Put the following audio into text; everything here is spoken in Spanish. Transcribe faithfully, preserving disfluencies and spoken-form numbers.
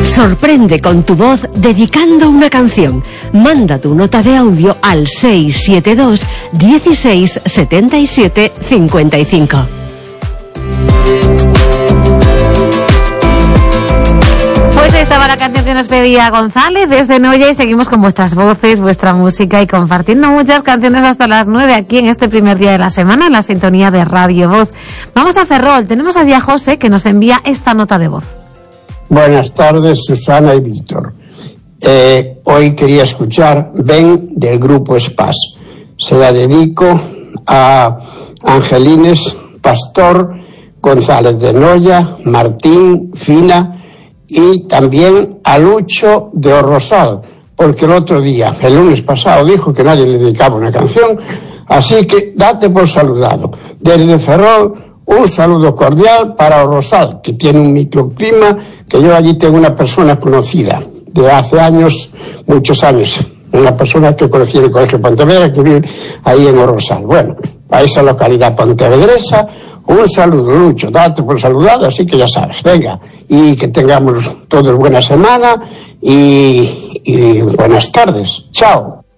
Sorprende con tu voz dedicando una canción. Manda tu nota de audio al seis siete dos, dieciséis, setenta y siete, cincuenta y cinco. Pues estaba la canción que nos pedía González desde Noya y seguimos con vuestras voces, vuestra música y compartiendo muchas canciones hasta las nueve aquí en este primer día de la semana en la sintonía de Radio Voz. Vamos a Ferrol, tenemos allí a José que nos envía esta nota de voz. Buenas tardes, Susana y Víctor. Eh, hoy quería escuchar Ven del grupo Spas. Se la dedico a Angelines Pastor, González de Noya, Martín, Fina y también a Lucho de Orrosal, porque el otro día, el lunes pasado, dijo que nadie le dedicaba una canción, así que date por saludado. Desde Ferrol, un saludo cordial para Orrosal, que tiene un microclima, que yo allí tengo una persona conocida de hace años, muchos años, una persona que conocí en el Colegio Pontevedra, que vive ahí en Orrosal. Bueno, a esa localidad pontevedresa, un saludo, Lucho, date por saludado, así que ya sabes, venga, y que tengamos todos buena semana y, y buenas tardes. Chao.